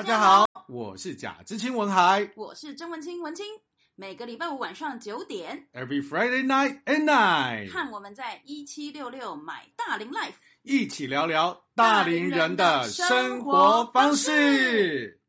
大家好，我是贾知青文海， 我是曾文清文清。每个礼拜五晚上9点 ，Every Friday night at night， 和我们在1766买大龄 Life 一起聊聊大龄人的生活方式。